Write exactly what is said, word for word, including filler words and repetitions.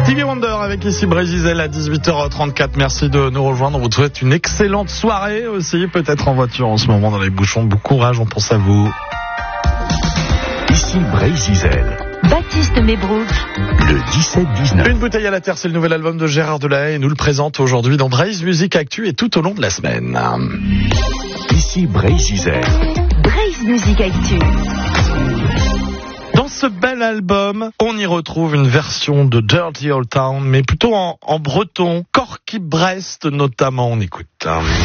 Stevie Wonder avec ici Brésil à dix-huit heures trente-quatre. Merci de nous rejoindre. On vous souhaite une excellente soirée aussi, peut-être en voiture en ce moment dans les bouchons. Bon courage, on pense à vous. Ici Brésil. Baptiste Mébrouk. Le dix-sept dix-neuf. Une bouteille à la terre, c'est le nouvel album de Gérard Delahaye et nous le présente aujourd'hui dans Braise Musique Actu et tout au long de la semaine. Ici Brésil. Braise Musique Actu. Dans ce bel album, on y retrouve une version de Dirty Old Town, mais plutôt en, en breton, Corky Brest notamment, on écoute.